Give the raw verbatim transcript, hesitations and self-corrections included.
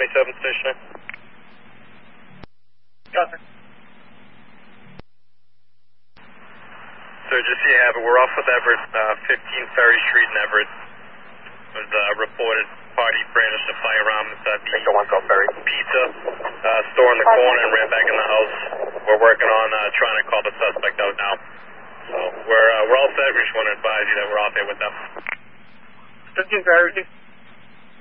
twenty-seven stationary. Copy. So just so you have it, we're off with Everett, uh, fifteen Ferry Street in Everett. It was uh, reported party brandished a firearm inside the pizza uh, store in the corner and ran back in the house. We're working on uh, trying to call the suspect out now. So we're uh, we're all set. We just want to advise you that we're out there with them. fifteen Ferry.